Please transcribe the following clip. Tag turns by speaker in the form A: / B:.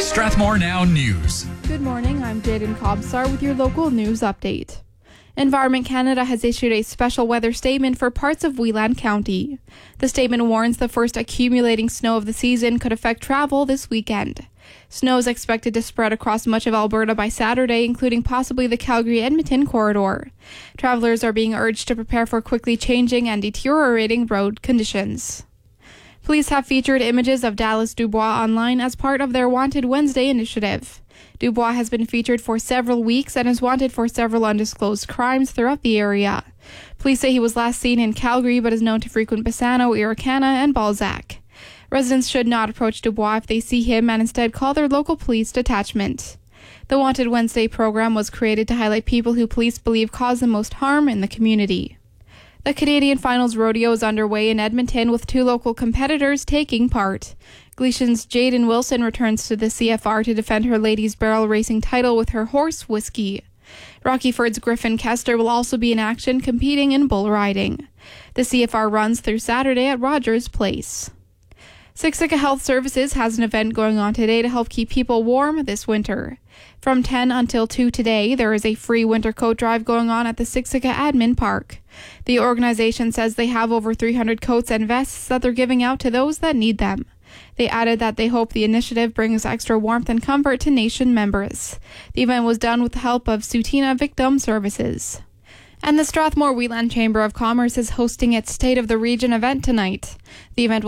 A: Strathmore Now News.
B: Good morning, I'm Jaden Cobsar with your local news update. Environment Canada has issued a special weather statement for parts of Whelan County. The statement warns the first accumulating snow of the season could affect travel this weekend. Snow is expected to spread across much of Alberta by Saturday, including possibly the Calgary-Edmonton corridor. Travelers are being urged to prepare for quickly changing and deteriorating road conditions. Police have featured images of Dallas Dubois online as part of their Wanted Wednesday initiative. Dubois has been featured for several weeks and is wanted for several undisclosed crimes throughout the area. Police say he was last seen in Calgary but is known to frequent Bassano, Irricana, and Balzac. Residents should not approach Dubois if they see him and instead call their local police detachment. The Wanted Wednesday program was created to highlight people who police believe cause the most harm in the community. The Canadian Finals Rodeo is underway in Edmonton with two local competitors taking part. Gleason's Jaden Wilson returns to the CFR to defend her ladies' barrel racing title with her horse, Whiskey. Rockyford's Griffin Kester will also be in action competing in bull riding. The CFR runs through Saturday at Rogers Place. Siksika Health Services has an event going on today to help keep people warm this winter. From 10 until 2 today, there is a free winter coat drive going on at the Siksika Admin Park. The organization says they have over 300 coats and vests that they're giving out to those that need them. They added that they hope the initiative brings extra warmth and comfort to Nation members. The event was done with the help of Sutina Victim Services. And the Strathmore Whelan Chamber of Commerce is hosting its State of the Region event tonight. The event